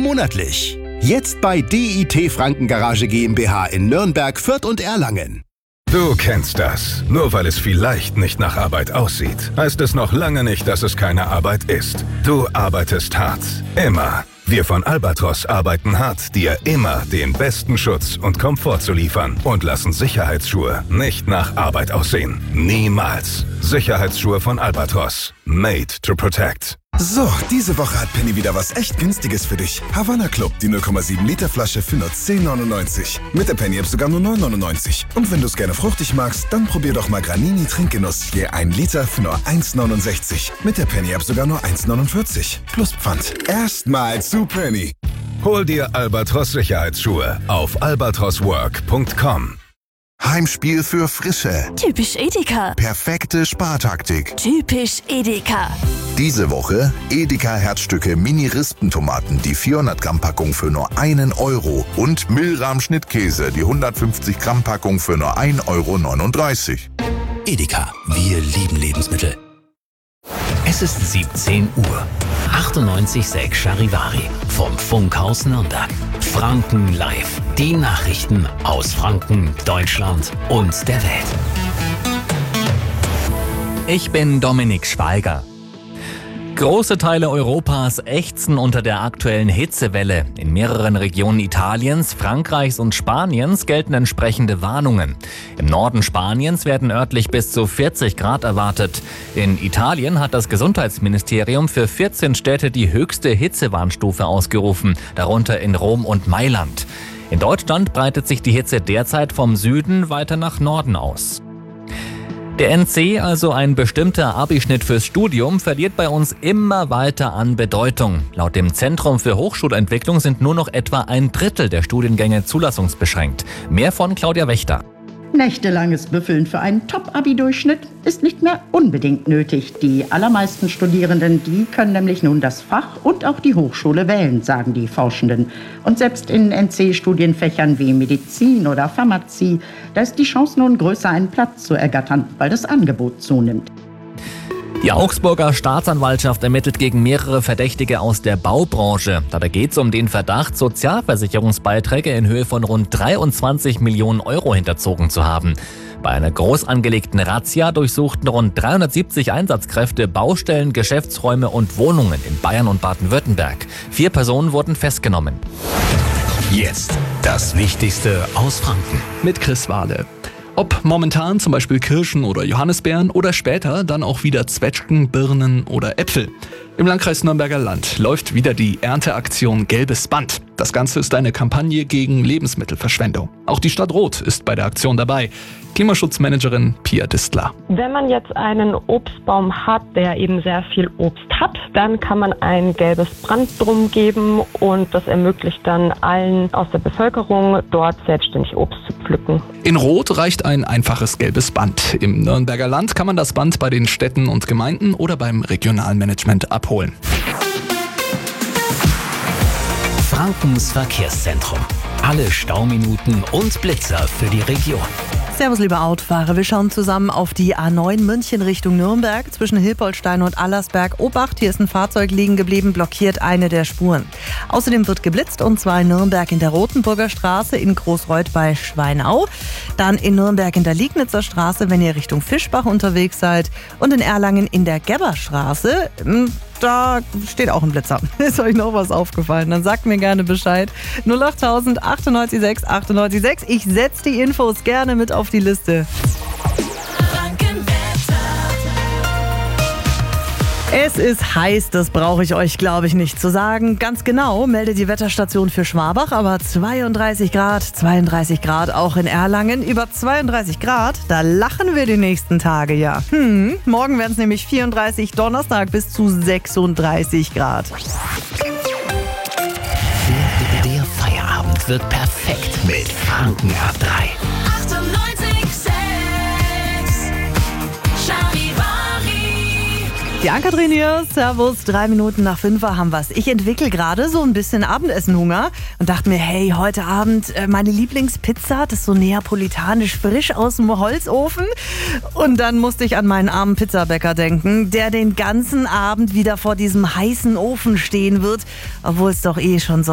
monatlich. Jetzt bei DIT Frankengarage GmbH in Nürnberg, Fürth und Erlangen. Du kennst das. Nur weil es vielleicht nicht nach Arbeit aussieht, heißt es noch lange nicht, dass es keine Arbeit ist. Du arbeitest hart. Immer. Wir von Albatros arbeiten hart, dir immer den besten Schutz und Komfort zu liefern und lassen Sicherheitsschuhe nicht nach Arbeit aussehen. Niemals. Sicherheitsschuhe von Albatros. Made to protect. So, diese Woche hat Penny wieder was echt Günstiges für dich. Havanna Club, die 0,7 Liter Flasche für nur 10,99. Mit der Penny-App sogar nur 9,99. Und wenn du es gerne fruchtig magst, dann probier doch mal Granini Trinkgenuss. Je 1 Liter für nur 1,69. Mit der Penny-App sogar nur 1,49. Plus Pfand. Erstmal zu Penny. Hol dir Albatros Sicherheitsschuhe auf albatroswork.com. Heimspiel für Frische. Typisch Edeka. Perfekte Spartaktik. Typisch Edeka. Diese Woche Edeka Herzstücke Mini-Rispentomaten, die 400 Gramm Packung für nur 1 Euro. Und Milram Schnittkäse, die 150 Gramm Packung für nur 1,39 Euro. Edeka, wir lieben Lebensmittel. Es ist 17 Uhr. 98,6 Charivari vom Funkhaus Nürnberg. Franken live. Die Nachrichten aus Franken, Deutschland und der Welt. Ich bin Dominik Schweiger. Große Teile Europas ächzen unter der aktuellen Hitzewelle. In mehreren Regionen Italiens, Frankreichs und Spaniens gelten entsprechende Warnungen. Im Norden Spaniens werden örtlich bis zu 40 Grad erwartet. In Italien hat das Gesundheitsministerium für 14 Städte die höchste Hitzewarnstufe ausgerufen, darunter in Rom und Mailand. In Deutschland breitet sich die Hitze derzeit vom Süden weiter nach Norden aus. Der NC, also ein bestimmter Abischnitt fürs Studium, verliert bei uns immer weiter an Bedeutung. Laut dem Zentrum für Hochschulentwicklung sind nur noch etwa 1/3 der Studiengänge zulassungsbeschränkt. Mehr von Claudia Wächter. Nächtelanges Büffeln für einen Top-Abi-Durchschnitt ist nicht mehr unbedingt nötig. Die allermeisten Studierenden, die können nämlich nun das Fach und auch die Hochschule wählen, sagen die Forschenden. Und selbst in NC-Studienfächern wie Medizin oder Pharmazie, da ist die Chance nun größer, einen Platz zu ergattern, weil das Angebot zunimmt. Die Augsburger Staatsanwaltschaft ermittelt gegen mehrere Verdächtige aus der Baubranche. Dabei geht es um den Verdacht, Sozialversicherungsbeiträge in Höhe von rund 23 Millionen Euro hinterzogen zu haben. Bei einer groß angelegten Razzia durchsuchten rund 370 Einsatzkräfte Baustellen, Geschäftsräume und Wohnungen in Bayern und Baden-Württemberg. 4 Personen wurden festgenommen. Jetzt das Wichtigste aus Franken. Mit Chris Wahle. Ob momentan zum Beispiel Kirschen oder Johannisbeeren oder später dann auch wieder Zwetschgen, Birnen oder Äpfel. Im Landkreis Nürnberger Land läuft wieder die Ernteaktion Gelbes Band. Das Ganze ist eine Kampagne gegen Lebensmittelverschwendung. Auch die Stadt Roth ist bei der Aktion dabei. Klimaschutzmanagerin Pia Distler. Wenn man jetzt einen Obstbaum hat, der eben sehr viel Obst hat, dann kann man ein gelbes Band drum geben und das ermöglicht dann allen aus der Bevölkerung, dort selbstständig Obst zu pflücken. In Roth reicht ein einfaches gelbes Band. Im Nürnberger Land kann man das Band bei den Städten und Gemeinden oder beim Regionalmanagement abholen. Frankens Verkehrszentrum. Alle Stauminuten und Blitzer für die Region. Servus, liebe Autofahrer. Wir schauen zusammen auf die A9 München Richtung Nürnberg. Zwischen Hilpoltstein und Allersberg. Obacht, hier ist ein Fahrzeug liegen geblieben, blockiert eine der Spuren. Außerdem wird geblitzt, und zwar in Nürnberg in der Rotenburger Straße, in Großreuth bei Schweinau. Dann in Nürnberg in der Liegnitzer Straße, wenn ihr Richtung Fischbach unterwegs seid. Und in Erlangen in der Gebberstraße. Da steht auch ein Blitzer. Ist euch noch was aufgefallen? Dann sagt mir gerne Bescheid. 08000 98 6 98 6. Ich setze die Infos gerne mit auf die Liste. Es ist heiß, das brauche ich euch, glaube ich, nicht zu sagen. Ganz genau meldet die Wetterstation für Schwabach, aber 32 Grad auch in Erlangen. Über 32 Grad, da lachen wir die nächsten Tage ja. Morgen werden es nämlich 34, Donnerstag bis zu 36 Grad. Der Feierabend wird perfekt mit Franken ab 3. 98,6 Charivari. Die Ann-Kathrin hier, Servus, 3 Minuten nach 5 haben wir's. Ich entwickle gerade so ein bisschen Abendessenhunger und dachte mir, hey, heute Abend meine Lieblingspizza, das ist so neapolitanisch frisch aus dem Holzofen. Und dann musste ich an meinen armen Pizzabäcker denken, der den ganzen Abend wieder vor diesem heißen Ofen stehen wird, obwohl es doch eh schon so